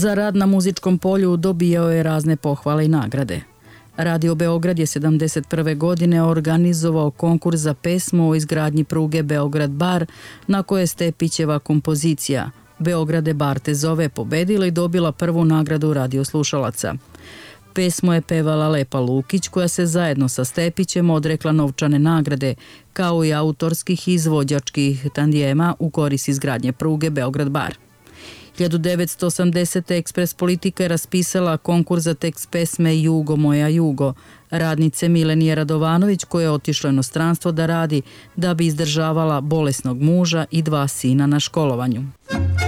Za rad na muzičkom polju dobijao je razne pohvale i nagrade. Radio Beograd je 1971. godine organizovao konkurs za pesmu o izgradnji pruge Beograd-Bar, na koje je Stepićeva kompozicija Beograde Bar te zove pobedila i dobila prvu nagradu radioslušalaca. Pesmu je pevala Lepa Lukić, koja se zajedno sa Stepićem odrekla novčane nagrade, kao i autorskih i izvođačkih tandijema u korist izgradnje pruge Beograd-Bar. 1980. Ekspres Politika je raspisala konkurs za tekst pesme Jugo moja jugo, radnice Milenije Radovanović, koja je otišla u inostranstvo da radi da bi izdržavala bolesnog muža i 2 sina na školovanju.